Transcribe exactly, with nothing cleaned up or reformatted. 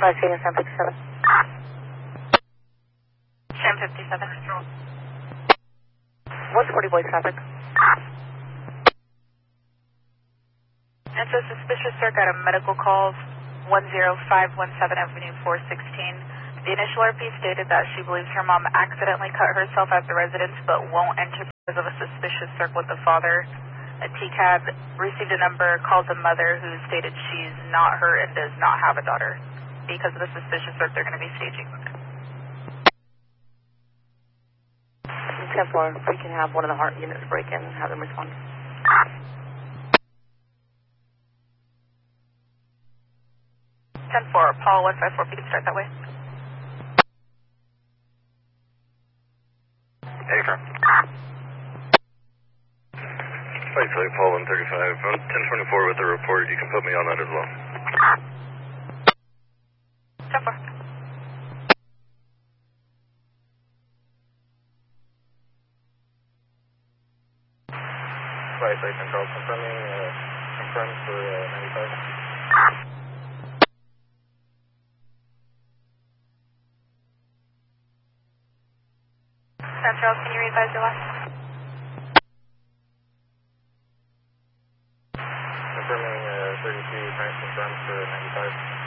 Five Phoenix, San fifty-seven. San fifty-seven. What's forty boy traffic? It's a suspicious circ out of medical calls, one zero five one seven Avenue four sixteen. The initial R P stated that she believes her mom accidentally cut herself at the residence but won't enter because of a suspicious circ with the father. A T C A B received a number, called the mother, who stated she's not her and does not have a daughter. Because of the suspicious circ, they're going to be staging. ten four, we can have one of the heart units break in and have them respond. ten four, Paul one five four, we can start that way. Hey, firm. Flight Flight, Paul one thirty-five, I'm ten twenty-four with a report, you can put me on that as well. ten four. Flight Flight Control, confirming, uh, confirmed for uh, ninety-five. Central, can you revise your last? Confirming uh, thirty-two, trying to confirm for ninety-five.